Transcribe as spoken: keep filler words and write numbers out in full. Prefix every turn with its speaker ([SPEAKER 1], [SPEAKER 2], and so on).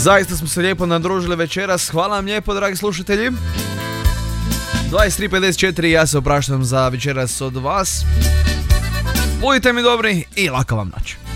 [SPEAKER 1] Zaista smo se lijepo nadružili večeras. Hvala vam lijepo, dragi slušatelji. dvadeset tri pedeset četiri, ja se opraštam za večeras od vas. Budite mi dobri i laka vam noć.